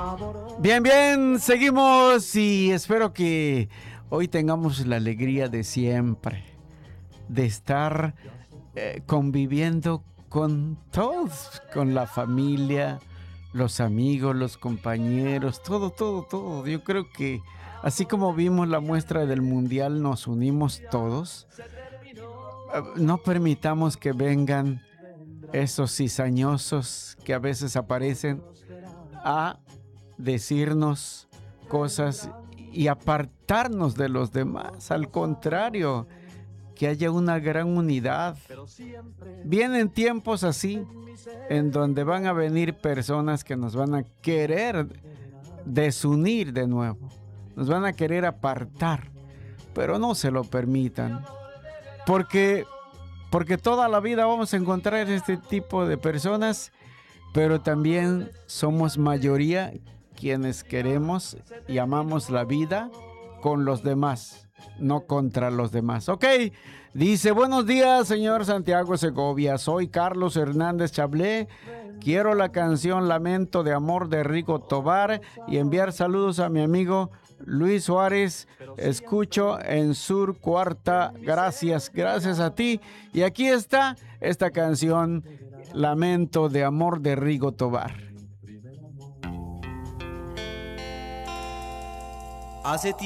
Bien, bien, seguimos y espero que hoy tengamos la alegría de siempre, de estar conviviendo con todos, con la familia, los amigos, los compañeros, todo, todo, todo. Yo creo que así como vimos la muestra del mundial, nos unimos todos. No permitamos que vengan esos cizañosos que a veces aparecen a decirnos cosas y apartarnos de los demás. Al contrario, que haya una gran unidad. Vienen tiempos así, en donde van a venir personas que nos van a querer desunir de nuevo. Nos van a querer apartar, pero no se lo permitan. Porque toda la vida vamos a encontrar este tipo de personas, pero también somos mayoría quienes queremos y amamos la vida con los demás, no contra los demás. Ok, dice, buenos días, señor Santiago Segovia. Soy Carlos Hernández Chablé. Quiero la canción Lamento de Amor de Rigo Tobar y enviar saludos a mi amigo Luis Suárez. Escucho en Sur Cuarta. Gracias, gracias a ti. Y aquí está esta canción Lamento de Amor de Rigo Tobar. Hace